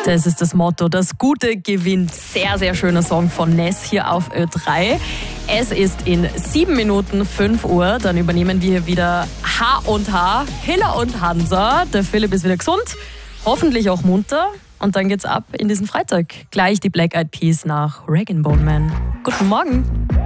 Das ist das Motto. Das Gute gewinnt. Sehr, sehr schöner Song von Ness hier auf Ö3. Es ist in 7 Minuten 5 Uhr. Dann übernehmen wir wieder H&H, Hilla und Hansa. Der Philipp ist wieder gesund, hoffentlich auch munter. Und dann geht's ab in diesen Freitag. Gleich die Black Eyed Peas nach Rag & Bone Man. Guten Morgen.